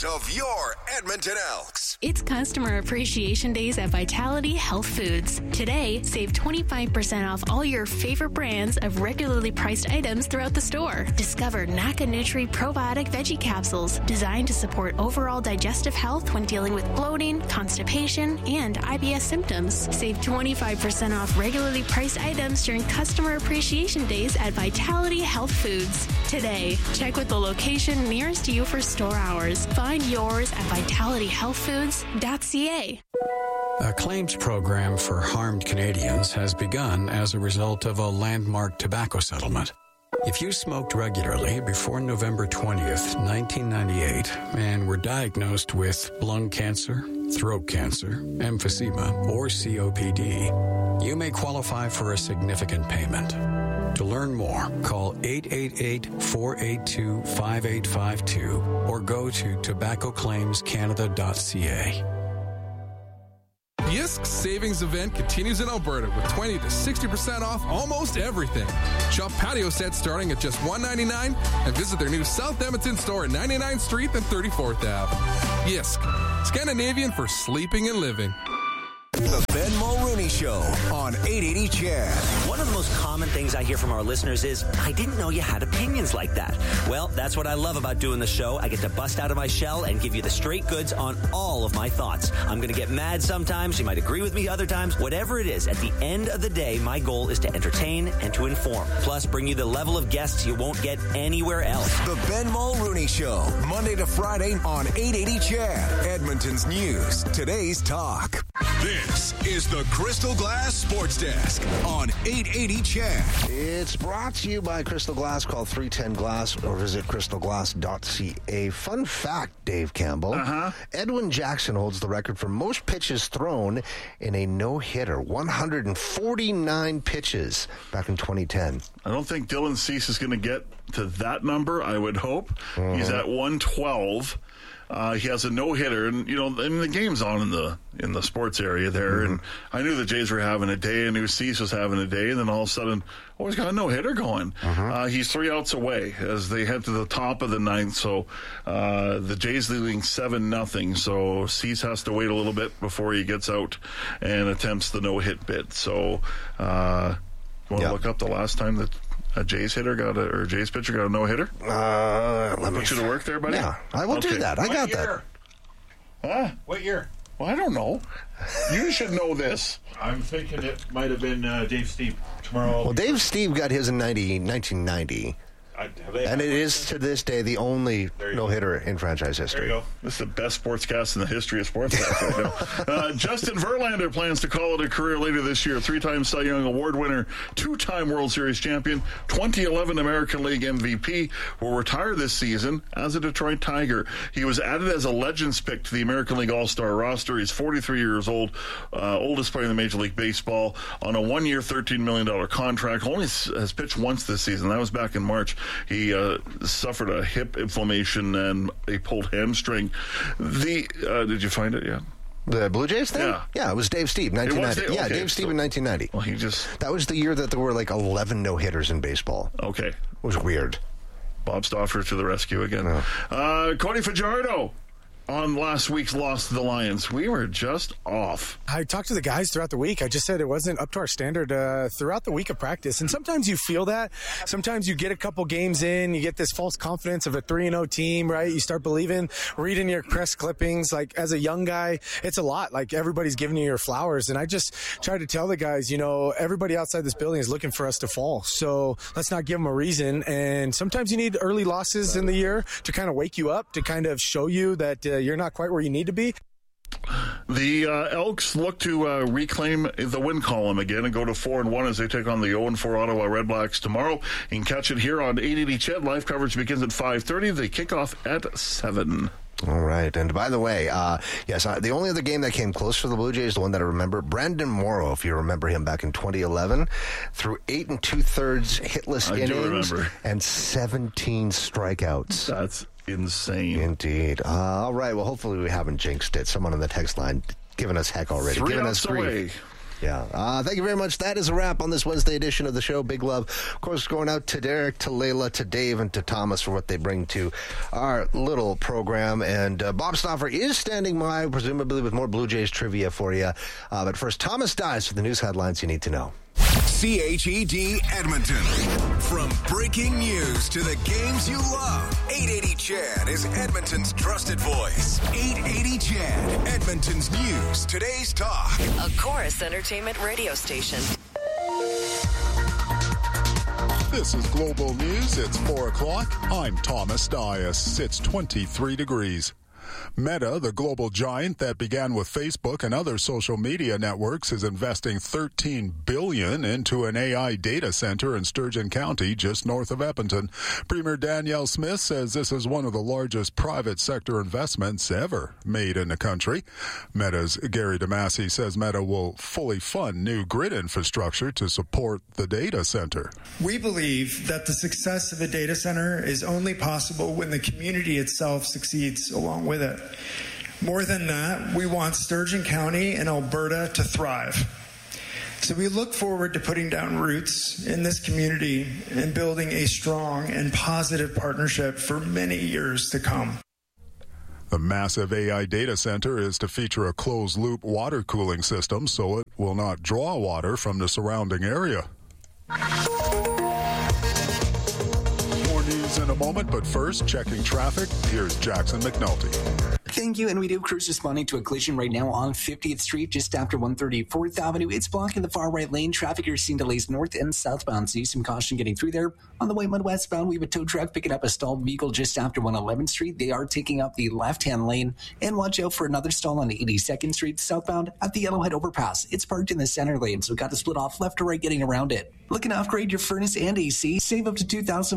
of your Edmonton Elks. It's Customer Appreciation Days at Vitality Health Foods. Today, save 25% off all your favorite brands of regularly priced items throughout the store. Discover Naka Nutri Probiotic Veggie Capsules, designed to support overall digestive health when dealing with bloating, constipation, and IBS symptoms. Save 25% off regularly priced items during Customer Appreciation Days at Vitality Health Foods. Today, check with the location nearest you for store hours. Find yours at vitalityhealthfoods.ca. A claims program for harmed Canadians has begun as a result of a landmark tobacco settlement. If you smoked regularly before November 20th, 1998, and were diagnosed with lung cancer, throat cancer, emphysema, or COPD, you may qualify for a significant payment. To learn more, call 888-482-5852 or go to tobaccoclaimscanada.ca. Yisk's savings event continues in Alberta with 20 to 60% off almost everything. Shop patio sets starting at just $1.99 and visit their new South Edmonton store at 99th Street and 34th Ave. Yisk, Scandinavian for sleeping and living. The Ben Mulrooney Show on 880 CHED. One of the most common things I hear from our listeners is, I didn't know you had opinions like that. Well, that's what I love about doing the show. I get to bust out of my shell and give you the straight goods on all of my thoughts. I'm going to get mad sometimes. You might agree with me other times. Whatever it is, at the end of the day, my goal is to entertain and to inform. Plus, bring you the level of guests you won't get anywhere else. The Ben Mulrooney Show, Monday to Friday on 880 CHED. Edmonton's news, today's talk. This is the Crystal Glass Sports Desk on 880 CHED. It's brought to you by Crystal Glass. Call 310-GLASS or visit crystalglass.ca. Fun fact, Dave Campbell. Edwin Jackson holds the record for most pitches thrown in a no-hitter. 149 pitches back in 2010. I don't think Dylan Cease is going to get to that number, I would hope. He's at 112. He has a no-hitter, and the game's on in the sports area there, and I knew the Jays were having a day, I knew Cease was having a day, and then all of a sudden, he's got a no-hitter going. He's 3 outs away as they head to the top of the ninth, so the Jays leading 7-0, so Cease has to wait a little bit before he gets out and attempts the no-hit bid. So, want to look up the last time that a Jays pitcher got a no-hitter? Let me put you to work there, buddy? Yeah, I will do that. I got that. Huh? What year? Well, I don't know. You should know this. I'm thinking it might have been Dave Steve tomorrow. Well, Dave Steve got his in 1990. And it is, to this day, the only no-hitter in franchise history. There you go. This is the best sportscast in the history of sportscast right now. Justin Verlander plans to call it a career later this year. 3-time Cy Young Award winner, 2-time World Series champion, 2011 American League MVP, will retire this season as a Detroit Tiger. He was added as a Legends pick to the American League All-Star roster. He's 43 years old, oldest player in the Major League Baseball, on a 1-year, $13 million contract. Only has pitched once this season. That was back in March. He suffered a hip inflammation and a pulled hamstring. Did you find it yet? The Blue Jays thing? Yeah, it was Dave Steve, 1990. Okay, Dave Steve in 1990. Well, that was the year that there were like 11 no-hitters in baseball. Okay. It was weird. Bob Stauffer to the rescue again. Cody Fajardo on last week's loss to the Lions. We were just off. I talked to the guys throughout the week. I just said it wasn't up to our standard throughout the week of practice. And sometimes you feel that. Sometimes you get a couple games in, you get this false confidence of a 3-0 team, right? You start believing, reading your press clippings. Like, as a young guy, it's a lot. Like, everybody's giving you your flowers. And I just try to tell the guys, everybody outside this building is looking for us to fall. So let's not give them a reason. And sometimes you need early losses in the year to kind of wake you up, to kind of show you that you're not quite where you need to be. The Elks look to reclaim the win column again and go to 4-1 as they take on the 0-4 Ottawa Redblacks tomorrow. You can catch it here on 880 CHED. Live coverage begins at 5:30. They kick off at 7. All right. And by the way, the only other game that came close for the Blue Jays, the one that I remember, Brandon Morrow, if you remember him back in 2011, threw 8 2/3 hitless innings and 17 strikeouts. That's insane. Indeed. All right. Well, hopefully we haven't jinxed it. Someone on the text line giving us heck already. 3 giving us outs grief. away. Yeah. Thank you very much. That is a wrap on this Wednesday edition of the show. Big love, of course, going out to Derek, to Layla, to Dave, and to Thomas for what they bring to our little program. And Bob Stauffer is standing by, presumably with more Blue Jays trivia for you. But first, Thomas Dias for the news headlines you need to know. CHED Edmonton. From breaking news to the games you love, 880 CHED is Edmonton's trusted voice. 880 CHED, Edmonton's news, today's talk. A Chorus Entertainment radio station. This is Global News. It's 4 o'clock. I'm Thomas Dias. It's 23 degrees. Meta, the global giant that began with Facebook and other social media networks, is investing $13 billion into an AI data center in Sturgeon County, just north of Edmonton. Premier Danielle Smith says this is one of the largest private sector investments ever made in the country. Meta's Gary DeMasi says Meta will fully fund new grid infrastructure to support the data center. We believe that the success of a data center is only possible when the community itself succeeds along with it. More than that, we want Sturgeon County and Alberta to thrive. So we look forward to putting down roots in this community and building a strong and positive partnership for many years to come. The massive AI data center is to feature a closed-loop water cooling system so it will not draw water from the surrounding area. More news in a moment, but first, checking traffic. Here's Jackson McNulty. Thank you, and we do crews responding to a collision right now on 50th Street, just after 134th Avenue. It's blocking the far right lane. Traffic, you're seeing delays north and southbound. See some caution getting through there. On the Whitemud westbound, we have a tow truck picking up a stalled vehicle just after 111th Street. They are taking up the left-hand lane. And watch out for another stall on 82nd Street southbound at the Yellowhead Overpass. It's parked in the center lane, so got to split off left or right getting around it. Looking to upgrade your furnace and AC? Save up to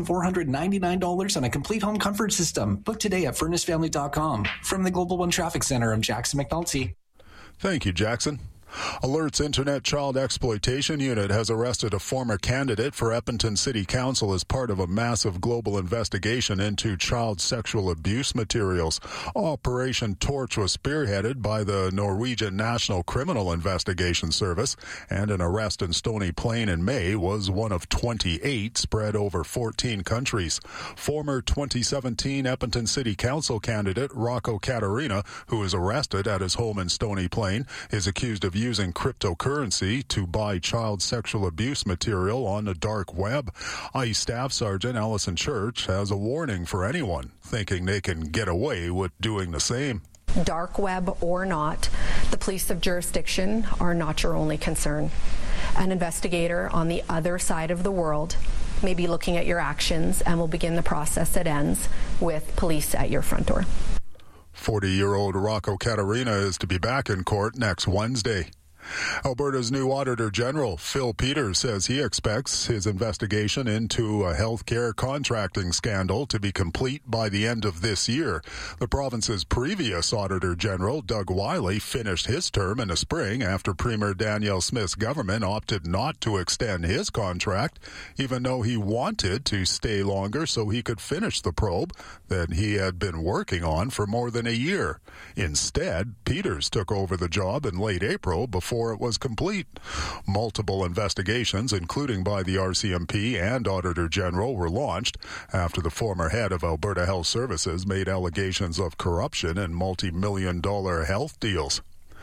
$2,499 on a complete home comfort system. Book today at furnacefamily.com. From the Global One Traffic Center, I'm Jackson McNulty. Thank you, Jackson. Alert's Internet Child Exploitation Unit has arrested a former candidate for Edmonton City Council as part of a massive global investigation into child sexual abuse materials. Operation Torch was spearheaded by the Norwegian National Criminal Investigation Service, and an arrest in Stony Plain in May was one of 28 spread over 14 countries. Former 2017 Edmonton City Council candidate Rocco Caterina, who is arrested at his home in Stony Plain, is accused of using cryptocurrency to buy child sexual abuse material on the dark web. ICE Staff Sergeant Allison Church has a warning for anyone thinking they can get away with doing the same. Dark web or not, the police of jurisdiction are not your only concern. An investigator on the other side of the world may be looking at your actions and will begin the process that ends with police at your front door. 40-year-old Rocco Caterina is to be back in court next Wednesday. Alberta's new Auditor General, Phil Peters, says he expects his investigation into a healthcare contracting scandal to be complete by the end of this year. The province's previous Auditor General, Doug Wiley, finished his term in the spring after Premier Danielle Smith's government opted not to extend his contract, even though he wanted to stay longer so he could finish the probe that he had been working on for more than a year. Instead, Peters took over the job in late April before it was complete. Multiple investigations, including by the RCMP and Auditor General, were launched after the former head of Alberta Health Services made allegations of corruption in multi-million-dollar health deals.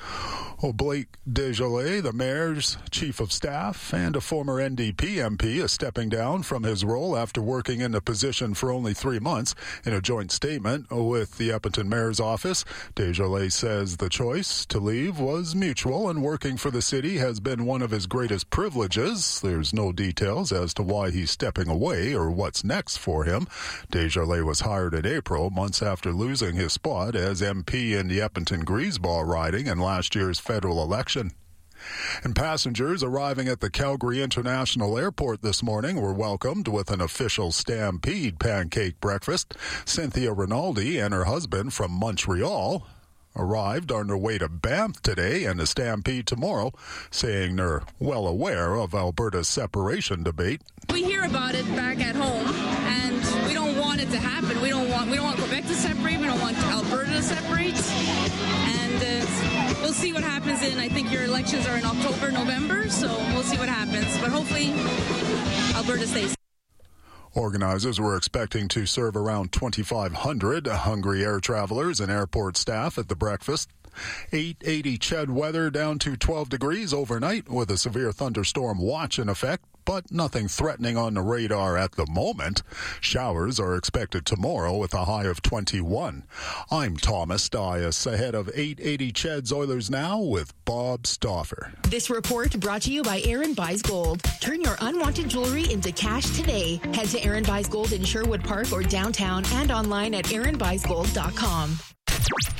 Blake Desjardins, the mayor's chief of staff and a former NDP MP, is stepping down from his role after working in the position for only 3 months. In a joint statement with the Edmonton mayor's office, Desjardins says the choice to leave was mutual and working for the city has been one of his greatest privileges. There's no details as to why he's stepping away or what's next for him. Desjardins was hired in April, months after losing his spot as MP in the Edmonton-Griesbach riding in last year's federal election. And passengers arriving at the Calgary International Airport this morning were welcomed with an official Stampede pancake breakfast. Cynthia Rinaldi and her husband from Montreal arrived on their way to Banff today and the Stampede tomorrow, saying they're well aware of Alberta's separation debate. We hear about it back at home, and we don't want it to happen. We don't want Quebec to separate. We don't want Alberta to separate. And we'll see what happens I think your elections are in October, November, so we'll see what happens. But hopefully, Alberta stays. Organizers were expecting to serve around 2,500 hungry air travelers and airport staff at the breakfast. 880 CHED weather down to 12 degrees overnight with a severe thunderstorm watch in effect, but nothing threatening on the radar at the moment. Showers are expected tomorrow with a high of 21. I'm Thomas Dias, ahead of 880 CHED's Oilers Now with Bob Stauffer. This report brought to you by Aaron Buys Gold. Turn your unwanted jewelry into cash today. Head to Aaron Buys Gold in Sherwood Park or downtown and online at aaronbuysgold.com.